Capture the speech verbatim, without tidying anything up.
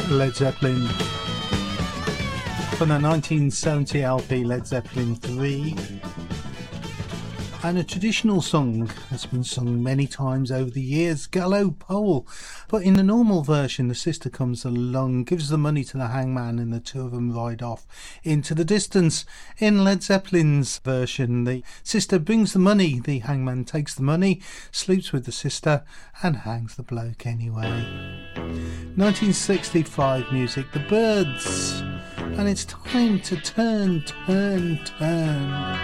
Led Zeppelin. From the nineteen seventy L P Led Zeppelin three. And a traditional song that's been sung many times over the years, Gallows Pole. But in the normal version, the sister comes along, gives the money to the hangman, and the two of them ride off into the distance. In Led Zeppelin's version, the sister brings the money, the hangman takes the money, sleeps with the sister, and hangs the bloke anyway. nineteen sixty-five music, The Byrds. And it's time to turn, turn, turn.